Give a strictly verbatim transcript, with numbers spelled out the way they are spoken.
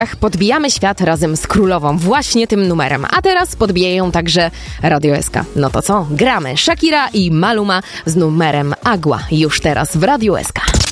Podbijamy świat razem z królową, właśnie tym numerem. A teraz podbijają także Radio S K. No to co? Gramy Shakira i Maluma z numerem Agua. Już teraz w Radio S K.